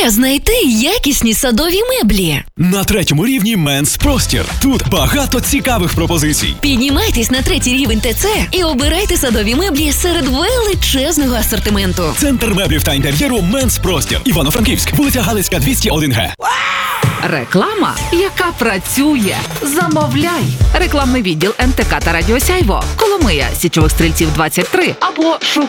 Де знайти якісні садові меблі? На 3-му рівні Менс Простір. Тут багато цікавих пропозицій. Піднімайтесь на 3-й рівень ТЦ і обирайте садові меблі серед величезного асортименту. Центр меблів та інтер'єру Менс Простір. Івано-Франківськ, вулиця Галицька, 201Г. Реклама, яка працює. Замовляй. Рекламний відділ НТК та Радіо Сяйво. Коломия, Січових Стрільців 23. Або шукай